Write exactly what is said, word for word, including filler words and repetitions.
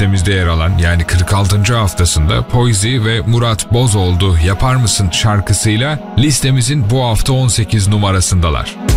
listemizde yer alan yani kırk altıncı haftasında Poizi ve Murat Bozoğlu Yapar Mısın şarkısıyla listemizin bu hafta on sekiz numarasındalar.